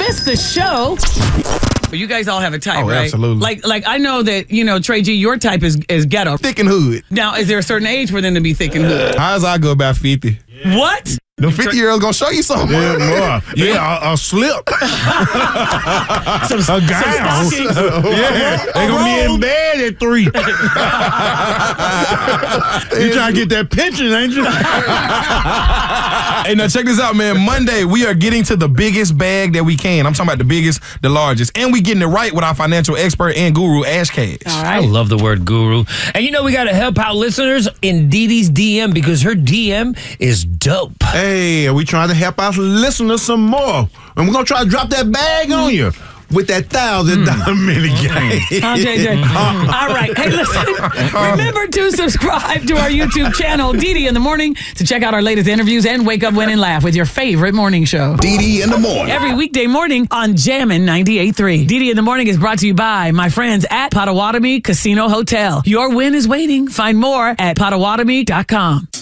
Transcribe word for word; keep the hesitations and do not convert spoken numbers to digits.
miss the show. You guys all have a type, Oh, right? absolutely. Like, like I know that, you know, Trey G, your type is, is ghetto. Thick and hood. Now, is there a certain age for them to be thick and hood? How's I go about fifty? What? The fifty-year-old's gonna show you something. Yeah, more. Yeah, a, a slip. Some, A gown. stockings. Yeah, they gonna be in bed at three. You trying to get that pension, ain't you? Hey, now check this out, man. Monday, we are getting to the biggest bag that we can. I'm talking about the biggest, the largest. And we getting it right with our financial expert and guru, Ash Cash. All I right. love the word guru. And you know we got to help out listeners in Dee Dee's D M because her D M is dope. Hey, we trying to help our listeners some more. And we're going to try to drop that bag on you with that thousand dollar mini game. Huh, J J? All right. Hey, listen. Remember to subscribe to our YouTube channel, Dee Dee in the Morning, to check out our latest interviews and wake up, win, and laugh with your favorite morning show. Dee Dee in the morning. Every weekday morning on Jammin' ninety-eight point three. Dee Dee in the Morning is brought to you by my friends at Potawatomi Casino Hotel. Your win is waiting. Find more at potawatomi dot com.